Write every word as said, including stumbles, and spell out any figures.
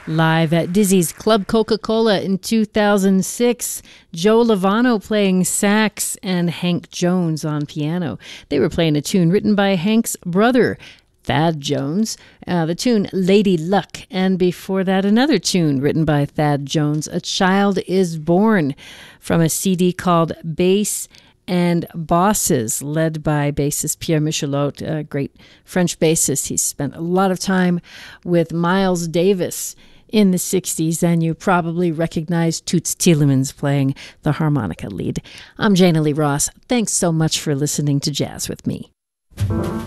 Live at Dizzy's Club Coca-Cola in two thousand six, Joe Lovano playing sax and Hank Jones on piano. They were playing a tune written by Hank's brother, Thad Jones, uh, the tune Lady Luck, and before that another tune written by Thad Jones, A Child is Born, from a C D called Bass and Bosses, led by bassist Pierre Michelot, a great French bassist. He spent a lot of time with Miles Davis in the sixties, and you probably recognize Toots Thielemans playing the harmonica lead. I'm Jana Lee Ross. Thanks so much for listening to Jazz with Me.